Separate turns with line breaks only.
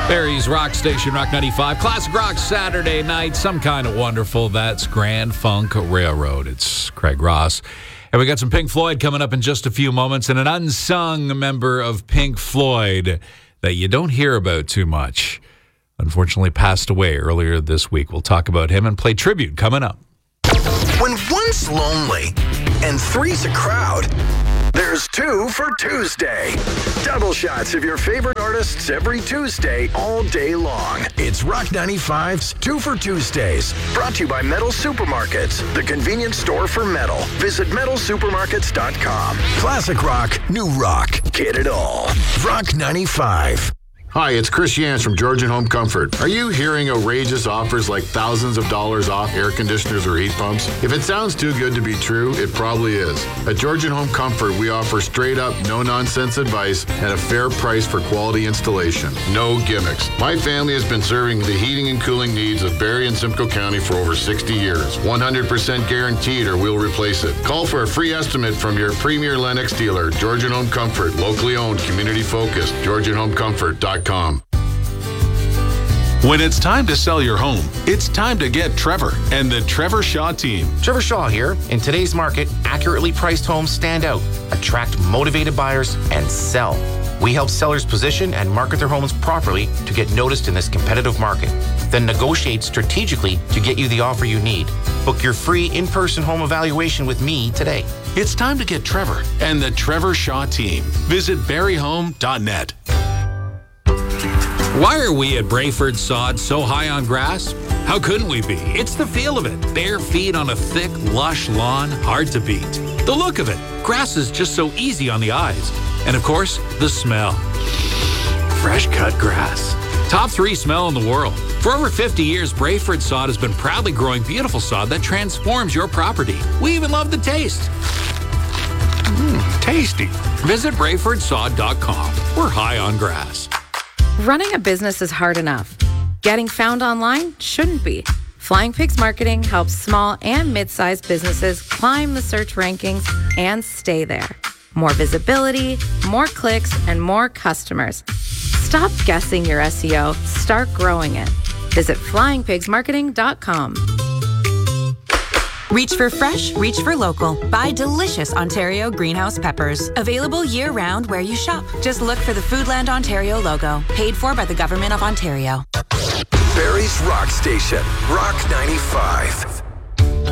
Barrie's Rock Station, Rock 95. Classic Rock Saturday night. Some kind of wonderful. That's Grand Funk Railroad. It's Craig Ross. And we got some Pink Floyd coming up in just a few moments. And an unsung member of Pink Floyd that you don't hear about too much. Unfortunately passed away earlier this week. We'll talk about him and play tribute coming up.
When one's lonely and three's a crowd, there's two for Tuesday. Double shots of your favorite artists every Tuesday, all day long. It's Rock 95's Two for Tuesdays. Brought to you by Metal Supermarkets, the convenience store for metal. Visit metalsupermarkets.com. Classic rock, new rock. Get it all. Rock 95.
Hi, it's Chris Yance from Georgian Home Comfort. Are you hearing outrageous offers like thousands of dollars off air conditioners or heat pumps? If it sounds too good to be true, it probably is. At Georgian Home Comfort, we offer straight up, no-nonsense advice at a fair price for quality installation. No gimmicks. My family has been serving the heating and cooling needs of Barrie and Simcoe County for over 60 years. 100% guaranteed or we'll replace it. Call for a free estimate from your premier Lennox dealer, Georgian Home Comfort, locally owned, community focused, GeorgianHomeComfort.com.
When it's time to sell your home, it's time to get Trevor and the Trevor Shaw team.
Trevor Shaw here. In today's market, accurately priced homes stand out, attract motivated buyers, and sell. We help sellers position and market their homes properly to get noticed in this competitive market. Then negotiate strategically to get you the offer you need. Book your free in-person home evaluation with me today.
It's time to get Trevor and the Trevor Shaw team. Visit barriehome.net.
Why are we at Brayford Sod so high on grass? How couldn't we be? It's the feel of it. Bare feet on a thick, lush lawn, hard to beat. The look of it. Grass is just so easy on the eyes. And of course, the smell. Fresh cut grass. Top 3 smell in the world. For over 50 years, Brayford Sod has been proudly growing beautiful sod that transforms your property. We even love the taste. Tasty. Visit BrayfordSod.com. We're high on grass.
Running a business is hard enough. Getting found online shouldn't be. Flying Pigs Marketing helps small and mid-sized businesses climb the search rankings and stay there. More visibility, more clicks, and more customers. Stop guessing your SEO. Start growing it. Visit flyingpigsmarketing.com.
Reach for fresh, reach for local. Buy delicious Ontario greenhouse peppers. Available year-round where you shop. Just look for the Foodland Ontario logo. Paid for by the Government of Ontario.
Barrie's Rock Station, Rock 95.